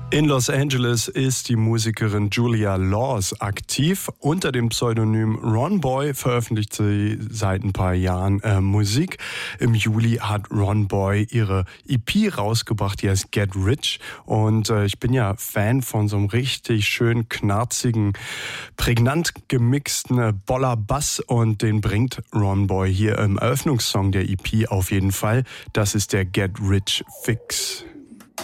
In Los Angeles ist die Musikerin Julia Laws aktiv. Unter dem Pseudonym Ron Boy veröffentlicht sie seit ein paar Jahren Musik. Im Juli hat Ron Boy ihre EP rausgebracht, die heißt Get Rich. Und ich bin ja Fan von so einem richtig schön knarzigen, prägnant gemixten Boller-Bass. Und den bringt Ron Boy hier im Eröffnungssong der EP auf jeden Fall. Das ist der Get Rich Fix.